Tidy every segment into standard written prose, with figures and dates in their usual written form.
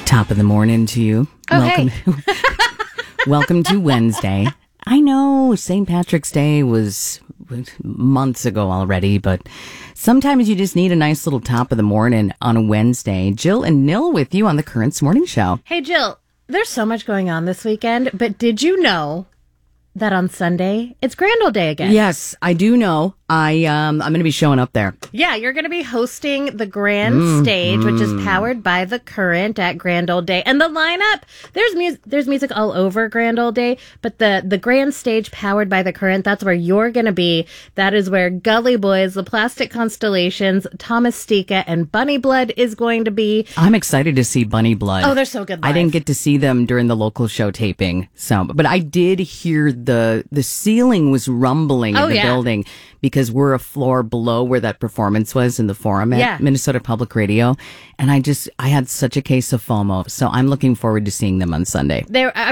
Top of the morning to you. Oh, Welcome. hey. Welcome to Wednesday. I know St. Patrick's Day was months ago already, but sometimes you just need a nice little top of the morning on a Wednesday. Jill and Nil with you on the Currents Morning Show. Hey, Jill, there's so much going on this weekend, but did you know that on Sunday, it's Grand Old Day again? Yes, I do know. I'm going to be showing up there. Yeah, you're going to be hosting the Grand Stage, which is powered by The Current at Grand Old Day. And the lineup, there's music all over Grand Old Day, but the Grand Stage powered by The Current, that's where you're going to be. That is where Gully Boys, The Plastic Constellations, Thomas Stika, and Bunny Blood is going to be. I'm excited to see Bunny Blood. Oh, they're so good live. I didn't get to see them during the local show taping, but I did hear the ceiling was rumbling in the building because we're a floor below where that performance was in the Forum at Minnesota Public Radio. And I had such a case of FOMO. So I'm looking forward to seeing them on Sunday.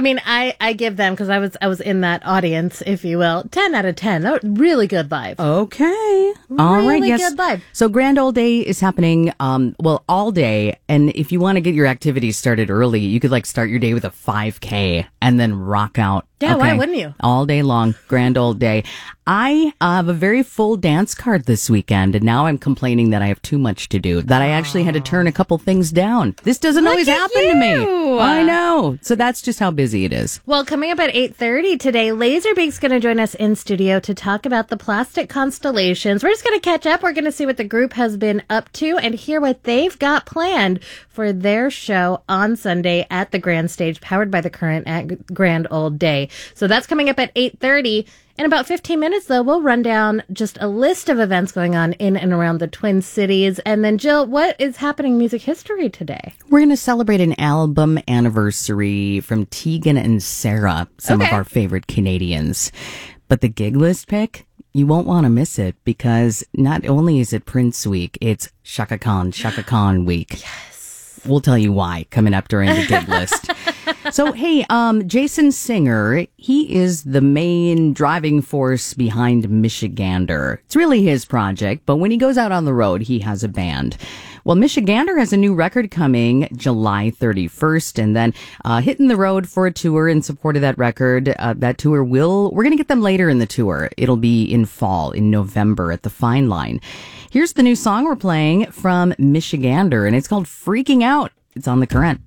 I give them, because I was in that audience, if you will, 10 out of 10. That was really good live. Okay. All right. Really Yes. good live. So Grand Old Day is happening, all day. And if you want to get your activities started early, you could start your day with a 5K and then rock out. Yeah, why wouldn't you? All day long, Grand Old Day. I have a very full dance card this weekend, and now I'm complaining that I have too much to do, that I actually had to turn a couple things down. This doesn't always happen to me. I know. So that's just how busy it is. Well, coming up at 8:30 today, Laserbeak's going to join us in studio to talk about the Plastic Constellations. We're just going to catch up. We're going to see what the group has been up to and hear what they've got planned for their show on Sunday at the Grand Stage, powered by The Current at Grand Old Day. So that's coming up at 8:30. In about 15 minutes, though, we'll run down just a list of events going on in and around the Twin Cities. And then, Jill, what is happening in music history today? We're going to celebrate an album anniversary from Tegan and Sarah, some of our favorite Canadians. But the gig list pick, you won't want to miss it, because not only is it Prince Week, it's Chaka Khan Week. Yes. We'll tell you why coming up during the gig list. So, hey, Jason Singer, he is the main driving force behind Michigander. It's really his project, but when he goes out on the road, he has a band. Well, Michigander has a new record coming July 31st, and then hitting the road for a tour in support of that record. That tour we're going to get them later in the tour. It'll be in fall, in November at the Fine Line. Here's the new song we're playing from Michigander, and it's called Freaking Out. It's on The Current.